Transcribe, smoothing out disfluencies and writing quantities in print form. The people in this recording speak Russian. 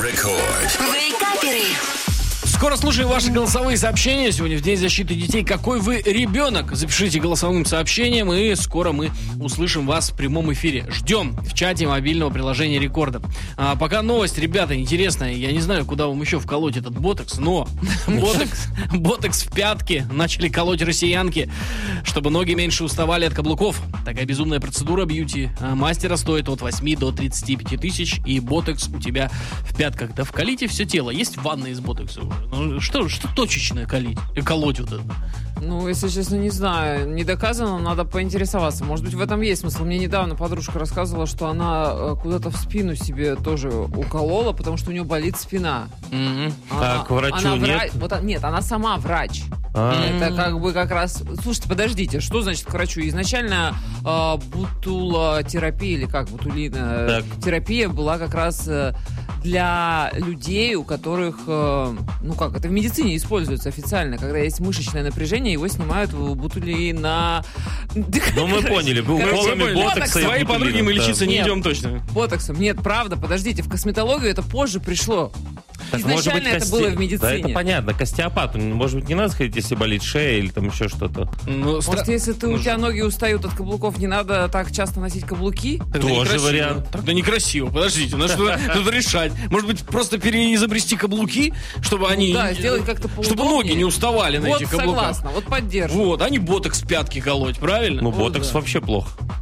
Рекорд. Вейкаперы. Скоро слушаем ваши голосовые сообщения. Сегодня в День защиты детей. Какой вы ребенок? Запишите голосовым сообщением, и скоро мы услышим вас в прямом эфире. Ждем в чате мобильного приложения Рекорда. Пока новость, ребята, интересная. Я не знаю, куда вам еще вколоть этот ботокс, но ботокс в пятки начали колоть россиянки, чтобы ноги меньше уставали от каблуков. Такая безумная процедура бьюти-мастера стоит от 8 до 35 тысяч, и ботокс у тебя в пятках. Да вколите все тело. Есть ванна из ботокса? Ну, что точечное колоть вот это? Ну, если честно, не знаю. Не доказано, надо поинтересоваться. Может быть, в этом есть смысл. Мне недавно подружка рассказывала, что она куда-то в спину себе тоже уколола, потому что у нее болит спина. А к врачу нет? Нет, она сама врач. Это как бы как раз... Слушайте, подождите, что значит к врачу? Изначально бутулотерапия, или как, бутулина терапия была как раз для людей, у которых, это в медицине используется официально, когда есть мышечное напряжение, его снимают бутулина... Ну, мы поняли, уколами ботокса. Своей подруги мы лечиться не идем точно. Ботоксом. Нет, правда, подождите, в косметологию это позже пришло. Так, изначально это было в медицине. Да, это понятно, к остеопату. Может быть, не надо сходить, если болит шея или там еще что-то. Может, если у тебя ноги устают от каблуков, не надо так часто носить каблуки? Тоже вариант. Тогда некрасиво. Подождите, надо что-то решать. Может быть, просто переизобрести каблуки, чтобы они... Да, сделать как-то поудобнее. Чтобы ноги не уставали на этих каблуках. Вот согласна, вот поддерживаю. Вот, а не ботокс в пятки колоть, правильно? Ну, ботокс вообще плохо.